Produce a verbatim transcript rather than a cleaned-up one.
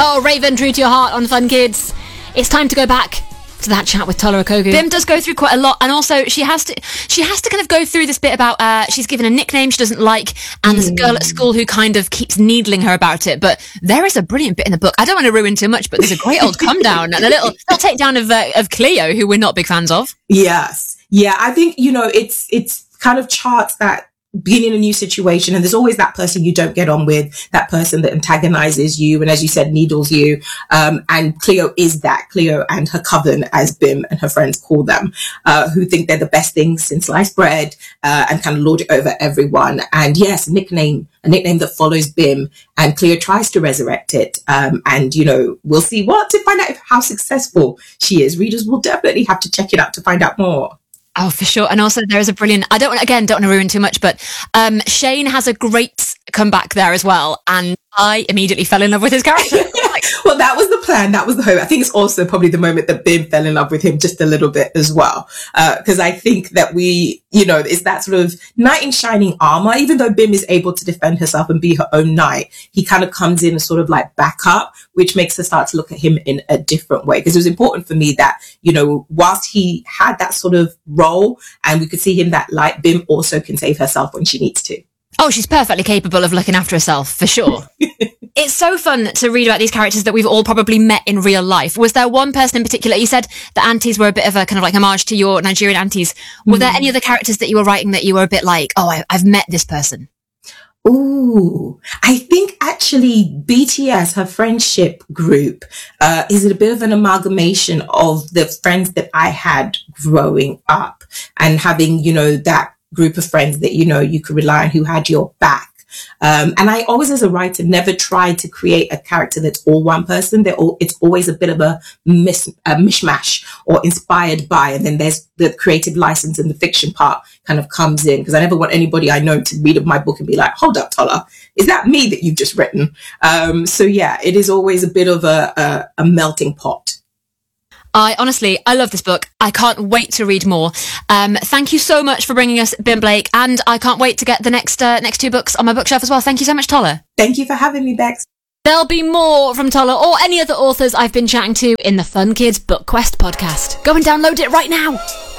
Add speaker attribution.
Speaker 1: Oh, Raven, true to your heart on Fun Kids. It's time to go back to that chat with Tola Okogu.
Speaker 2: Bim does go through quite a lot, and also she has to she has to kind of go through this bit about uh, she's given a nickname she doesn't like, and mm. there's a girl at school who kind of keeps needling her about it. But there is a brilliant bit in the book. I don't want to ruin too much, but there's a great old come down and a little, little takedown of uh, of Cleo, who we're not big fans of.
Speaker 3: Yes, yeah, I think you know it's it's kind of charts that being in a new situation, and there's always that person you don't get on with, that person that antagonizes you, and as you said, needles you. Um, and Cleo is that. Cleo and her coven, as Bim and her friends call them, uh, who think they're the best things since sliced bread, uh, and kind of lord it over everyone. And yes, nickname, a nickname that follows Bim, and Cleo tries to resurrect it. Um, and, you know, we'll see what to find out if, how successful she is. Readers will definitely have to check it out to find out more.
Speaker 2: Oh, for sure. And also there is a brilliant, I don't, again, don't want to ruin too much, but um, Shane has a great comeback there as well. And I immediately fell in love with his character.
Speaker 3: Well, that was the plan. That was the hope. I think it's also probably the moment that Bim fell in love with him just a little bit as well. Because uh, I think that we, you know, it's that sort of knight in shining armor. Even though Bim is able to defend herself and be her own knight, he kind of comes in and sort of like back up, which makes her start to look at him in a different way. Because it was important for me that, you know, whilst he had that sort of role and we could see him that light, Bim also can save herself when she needs to.
Speaker 2: Oh, she's perfectly capable of looking after herself, for sure. It's so fun to read about these characters that we've all probably met in real life. Was there one person in particular? You said the aunties were a bit of a kind of like homage to your Nigerian aunties. Were mm. there any other characters that you were writing that you were a bit like, oh, I, I've met this person?
Speaker 3: Ooh, I think actually B T S, her friendship group, uh, is a bit of an amalgamation of the friends that I had growing up, and having, you know, that group of friends that, you know, you could rely on, who had your back. Um, and I always, as a writer, never tried to create a character that's all one person. They're all, it's always a bit of a, mis, a mishmash, or inspired by, and then there's the creative license and the fiction part kind of comes in, because I never want anybody I know to read my book and be like, hold up, Tola, is that me that you've just written? Um, so yeah, it is always a bit of a, a, a melting pot.
Speaker 2: I honestly, I love this book. I can't wait to read more. Um, thank you so much for bringing us Bim Blake, and I can't wait to get the next uh, next two books on my bookshelf as well. Thank you so much, Tola.
Speaker 3: Thank you for having me, Bex.
Speaker 1: There'll be more from Tola or any other authors I've been chatting to in the Fun Kids Book Quest podcast. Go and download it right now.